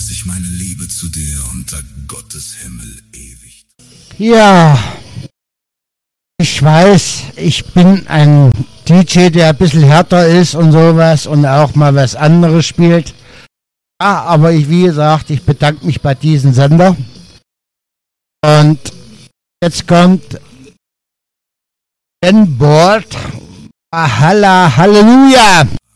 sich meine Liebe zu dir unter Gottes Himmel ewig. Ja, ich weiß, ich bin ein DJ, der ein bisschen härter ist und sowas und auch mal was anderes spielt. Ja, aber wie gesagt, ich bedanke mich bei diesem Sender. Und jetzt kommt Ben Bolt. Halleluja!